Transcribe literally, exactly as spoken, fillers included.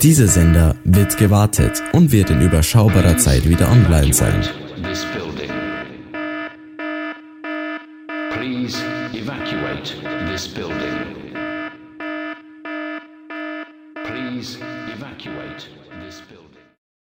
Dieser Sender wird gewartet und wird in überschaubarer Zeit wieder online sein. Please evacuate this building. Please